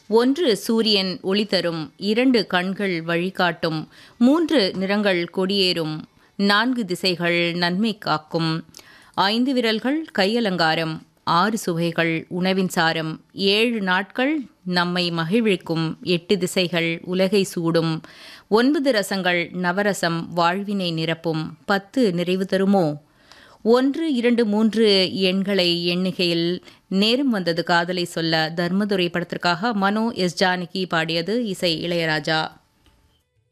ஒன்று சூரியன் ஒளி தரும், 2 கண்கள் வழிகாட்டும், 3 நிறங்கள் கொடியேறும், 4 திசைகள் நன்மை காக்கும், 5 விரல்கள் கையலங்காரம், 6 சுவைகள் உணவின் சாரம், 7 நாட்கள் நம்மை மகிழ்விக்கும், 8 திசைகள் உலகை சூடும், 9 ரசங்கள் நவரசம் வாழ்வினை நிரப்பும், 10 நிறைவு தருமோ? 1, 2, 3 எண்களை எண்ணுகையில் நேரம் வந்தது காதலை சொல்ல. தர்மதுரை படத்திற்காக மனோ எஸ் ஜானகி பாடியது. இசை இளையராஜா.